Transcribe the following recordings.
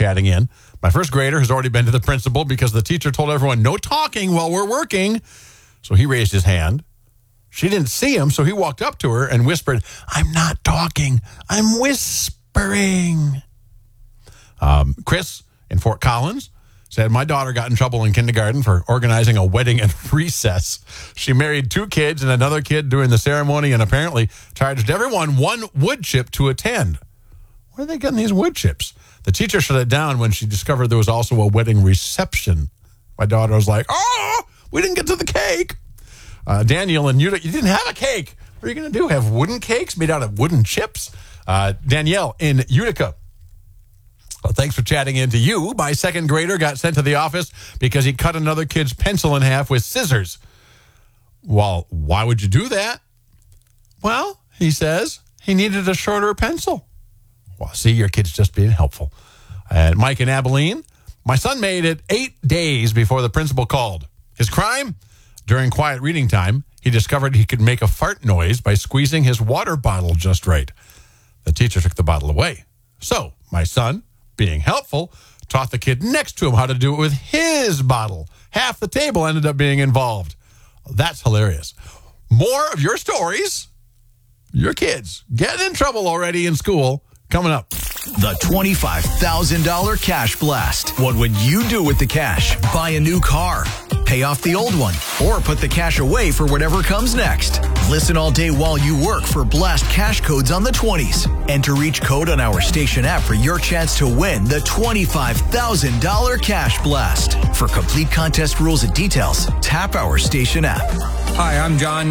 chatting in. My first grader has already been to the principal because the teacher told everyone no talking while we're working. So he raised his hand. She didn't see him, so he walked up to her and whispered, I'm not talking, I'm whispering. Chris in Fort Collins said, my daughter got in trouble in kindergarten for organizing a wedding at recess. She married 2 kids and another kid during the ceremony and apparently charged everyone 1 wood chip to attend. Where are they getting these wood chips? The teacher shut it down when she discovered there was also a wedding reception. My daughter was like, oh, we didn't get to the cake. Daniel and Utica, you didn't have a cake. What are you going to do? Have wooden cakes made out of wooden chips? Danielle in Utica. Well, thanks for chatting in to you. My second grader got sent to the office because he cut another kid's pencil in half with scissors. Well, why would you do that? Well, he says he needed a shorter pencil. Well, see, your kid's just being helpful. And Mike in Abilene, my son made it 8 days before the principal called. His crime? During quiet reading time, he discovered he could make a fart noise by squeezing his water bottle just right. The teacher took the bottle away. So, my son, being helpful, taught the kid next to him how to do it with his bottle. Half the table ended up being involved. That's hilarious. More of your stories, your kids getting in trouble already in school, coming up. The $25,000 cash blast. What would you do with the cash? Buy a new car, pay off the old one, or put the cash away for whatever comes next. Listen all day while you work for Blast cash codes on the 20s. Enter each code on our station app for your chance to win the $25,000 cash blast. For complete contest rules and details, tap our station app. Hi, I'm John.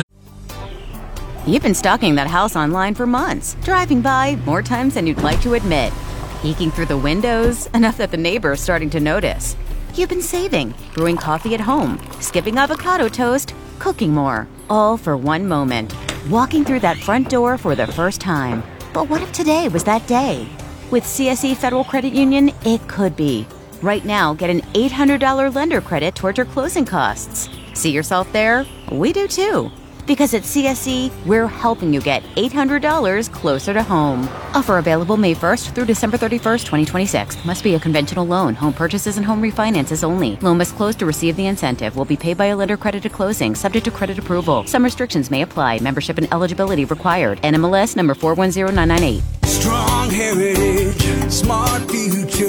You've been stalking that house online for months, driving by more times than you'd like to admit. Peeking through the windows, enough that the neighbor's starting to notice. You've been saving, brewing coffee at home, skipping avocado toast, cooking more, all for one moment. Walking through that front door for the first time. But what if today was that day? With CSE Federal Credit Union, it could be. Right now, get an $800 lender credit towards your closing costs. See yourself there? We do too. Because at CSE, we're helping you get $800 closer to home. Offer available May 1st through December 31st, 2026. Must be a conventional loan. Home purchases and home refinances only. Loan must close to receive the incentive. Will be paid by a lender credit at closing, subject to credit approval. Some restrictions may apply. Membership and eligibility required. NMLS number 410998. Strong heritage, smart future.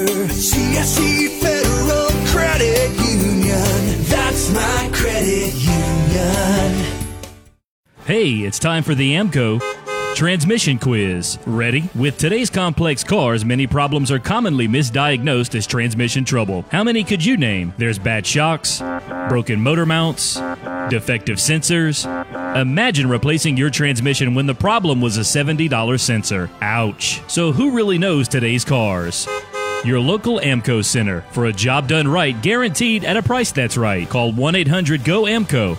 CSE Federal Credit Union. That's my credit union. Hey, it's time for the AAMCO Transmission Quiz. Ready? With today's complex cars, many problems are commonly misdiagnosed as transmission trouble. How many could you name? There's bad shocks, broken motor mounts, defective sensors. Imagine replacing your transmission when the problem was a $70 sensor. Ouch. So who really knows today's cars? Your local AAMCO center. For a job done right, guaranteed at a price that's right. Call 1-800-GO-AAMCO,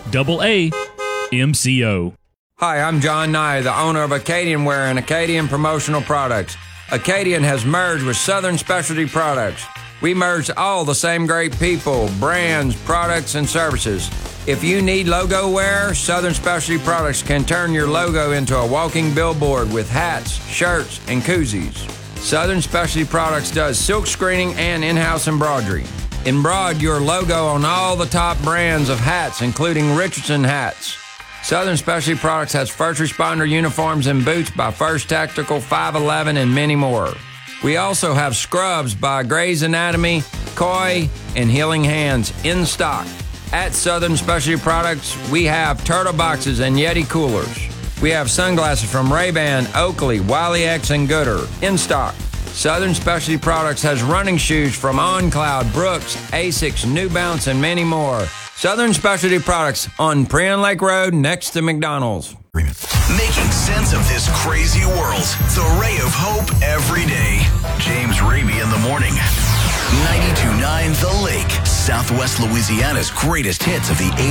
AAMCO. Hi, I'm John Nye, the owner of Acadian Wear and Acadian Promotional Products. Acadian has merged with Southern Specialty Products. We merged all the same great people, brands, products, and services. If you need logo wear, Southern Specialty Products can turn your logo into a walking billboard with hats, shirts, and koozies. Southern Specialty Products does silk screening and in-house embroidery. Embroider your logo on all the top brands of hats, including Richardson hats. Southern Specialty Products has first responder uniforms and boots by First Tactical, 511, and many more. We also have scrubs by Grey's Anatomy, Koi, and Healing Hands in stock. At Southern Specialty Products, we have turtle boxes and Yeti coolers. We have sunglasses from Ray-Ban, Oakley, Wiley X, and Gooder in stock. Southern Specialty Products has running shoes from OnCloud, Brooks, Asics, New Balance, and many more. Southern Specialty Products on Prairie Lake Road next to McDonald's. Making sense of this crazy world. The ray of hope every day. James Raby in the morning. 92.9 The Lake. Southwest Louisiana's greatest hits of the